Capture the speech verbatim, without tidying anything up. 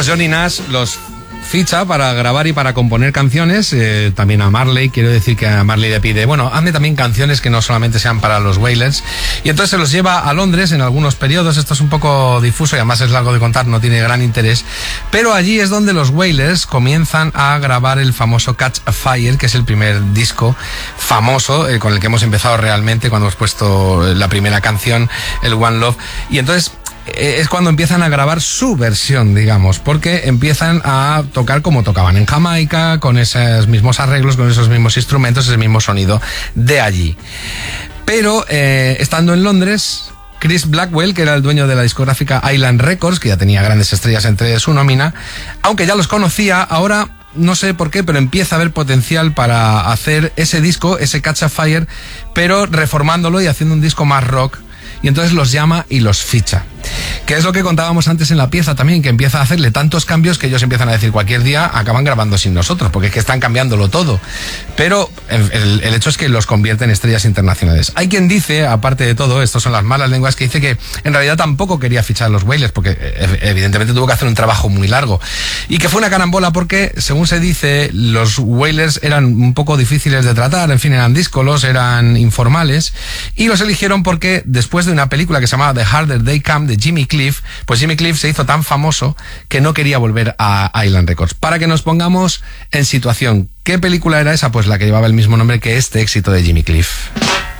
pues Johnny Nash los ficha para grabar y para componer canciones, eh, también a Marley. Quiero decir que a Marley le pide, bueno, hazme también canciones que no solamente sean para los Wailers, y entonces se los lleva a Londres en algunos periodos. Esto es un poco difuso y además es largo de contar, no tiene gran interés, pero allí es donde los Wailers comienzan a grabar el famoso Catch a Fire, que es el primer disco famoso eh, con el que hemos empezado realmente, cuando hemos puesto la primera canción, el One Love, y entonces es cuando empiezan a grabar su versión, digamos, porque empiezan a tocar como tocaban en Jamaica, con esos mismos arreglos, con esos mismos instrumentos, ese mismo sonido de allí. Pero eh, estando en Londres, Chris Blackwell, que era el dueño de la discográfica Island Records, que ya tenía grandes estrellas entre su nómina, aunque ya los conocía, ahora no sé por qué, pero empieza a haber potencial para hacer ese disco, ese Catch a Fire, pero reformándolo y haciendo un disco más rock. Y entonces los llama y los ficha. Que es lo que contábamos antes en la pieza también, que empieza a hacerle tantos cambios que ellos empiezan a decir cualquier día acaban grabando sin nosotros, porque es que están cambiándolo todo. Pero el, el hecho es que los convierte en estrellas internacionales. Hay quien dice, aparte de todo, estos son las malas lenguas, que dice que en realidad tampoco quería fichar a los Wailers, porque evidentemente tuvo que hacer un trabajo muy largo. Y que fue una carambola porque, según se dice, los Wailers eran un poco difíciles de tratar, en fin, eran díscolos, eran informales, y los eligieron porque después de una película que se llamaba The Harder They Come, de Jimmy Cliff, pues Jimmy Cliff se hizo tan famoso que no quería volver a Island Records. Para que nos pongamos en situación, ¿qué película era esa? Pues la que llevaba el mismo nombre que este éxito de Jimmy Cliff.